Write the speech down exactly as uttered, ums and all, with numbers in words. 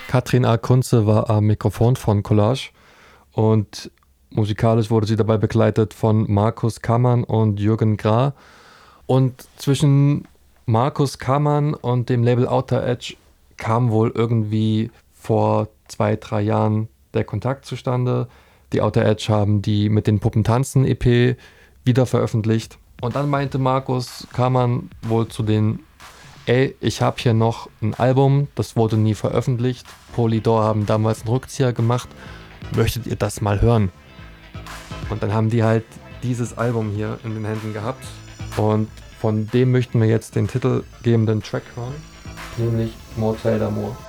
Katrin A. Kunze war am Mikrofon von Collage und musikalisch wurde sie dabei begleitet von Markus Kamann und Jürgen Grah. Und zwischen Markus Kamann und dem Label Outer Edge kam wohl irgendwie vor zwei, drei Jahren der Kontakt zustande. Die Outer Edge haben die mit den Puppen tanzen E P wieder veröffentlicht. Und dann meinte Markus Kamann wohl zu denen, ey, ich habe hier noch ein Album, das wurde nie veröffentlicht. Polydor haben damals einen Rückzieher gemacht. Möchtet ihr das mal hören? Und dann haben die halt dieses Album hier in den Händen gehabt. Und von dem möchten wir jetzt den titelgebenden Track hören, nämlich Motel d'Amour.